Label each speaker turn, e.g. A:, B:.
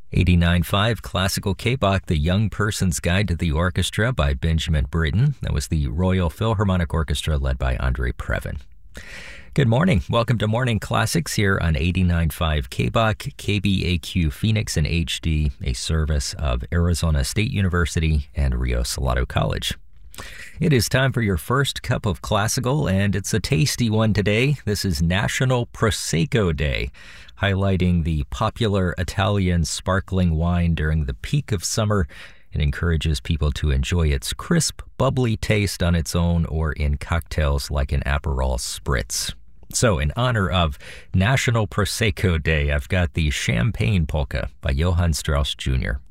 A: 89.5 Classical K-Bach, The Young Person's Guide to the Orchestra by Benjamin Britten. That was the Royal Philharmonic Orchestra led by Andre Previn. Good morning. Welcome to Morning Classics here on 89.5 K-Bach, KBAQ Phoenix in HD, a service of Arizona State University and Rio Salado College. It is time for your first cup of classical, and it's a tasty one today. This is National Prosecco Day, highlighting the popular Italian sparkling wine during the peak of summer. It encourages people to enjoy its crisp, bubbly taste on its own or in cocktails like an Aperol Spritz. So, in honor of National Prosecco Day, I've got the Champagne Polka by Johann Strauss Jr.